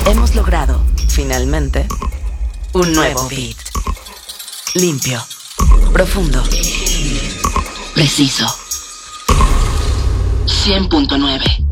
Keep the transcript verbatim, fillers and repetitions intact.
Hemos logrado, finalmente, un nuevo beat. Limpio, profundo, preciso. cien punto nueve